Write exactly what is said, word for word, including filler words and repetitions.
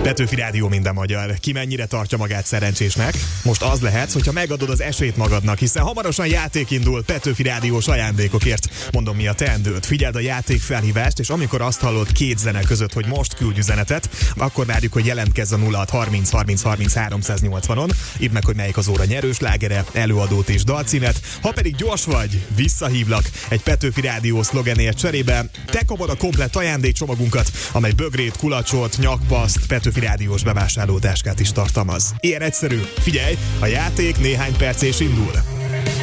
Petőfi Rádió minden magyar. Ki mennyire tartja magát szerencsésnek? Most az lehet, hogyha megadod az esélyt magadnak, hiszen hamarosan játék indul Petőfi Rádiós ajándékokért. Mondom, mi a teendőd. Figyeld a játék felhívást, és amikor azt hallod két zene között, hogy most küldj üzenetet, akkor várjuk, hogy jelentkezz a nulla hat harminc harminc harminc háromszáznyolcvanon. Írd meg, hogy melyik az óra nyerős lágere, előadót és dalcímet. Ha pedig gyors vagy, visszahívlak egy Petőfi Rádió szlogenért cserébe. Te kapod a komplett ajándékcsomagunkat, amely bögrét, kulacsot, nyakbaszt, Petőfi Rádiós bevásárlótáskát is tartalmaz. Ilyen egyszerű. Figyelj, a játék néhány perc és indul.